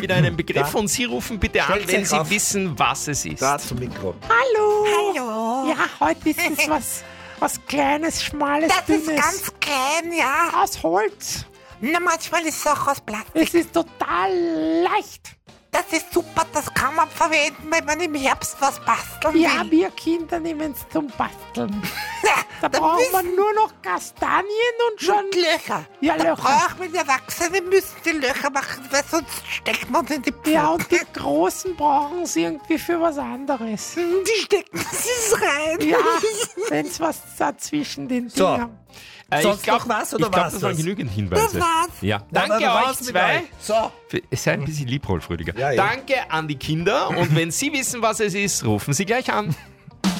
wieder einen Begriff und Sie rufen bitte an, Stellt wenn euch Sie auf. wissen, was es ist. Da zum Mikro. Hallo. Ja, heute ist es was Kleines, Schmales, Das ist Dünnes. ganz klein, ja. Aus Holz. Na, manchmal ist es auch aus Plastik. Es ist total leicht. Das ist super, das kann man verwenden, wenn man im Herbst was basteln Ja, will. wir Kinder nehmen es zum Basteln. Da Da braucht müssen- man nur noch Kastanien und schon... Und Löcher. Ja, Da Löcher. brauchen wir Erwachsene, müssen die Löcher machen, weil sonst steckt man in die Pfote. Ja, und die Großen brauchen es irgendwie für was anderes. Die stecken sie rein. Ja, wenn es was dazwischen den So. Dingern. Sonst noch was oder ich glaub, was das waren das? genügend Hinweise. Das war's. Ja. Na, Danke na, euch raus mit zwei. euch. So. Sei ein bisschen Liebrolf, Rüdiger. Ja, ja. Danke an die Kinder und wenn Sie wissen, was es ist, rufen Sie gleich an.